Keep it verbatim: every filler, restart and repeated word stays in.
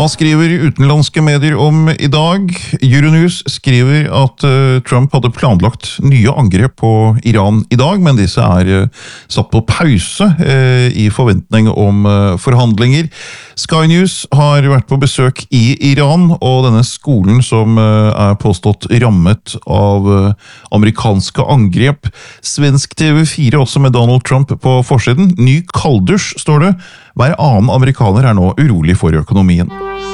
Hva skriver utenlandske medier om i dag? Euronews skriver at uh, Trump hadde planlagt nye angrep på Iran i dag, men disse er uh, satt på pause uh, i forventning om uh, forhandlinger. Sky News har vært på besøk i Iran, og denne skolen som uh, er påstått rammet av uh, amerikanske angrep. Svensk T V fire også med Donald Trump på forsiden. Ny kalddusj, står det. Hver annen amerikaner er nå urolig for økonomien.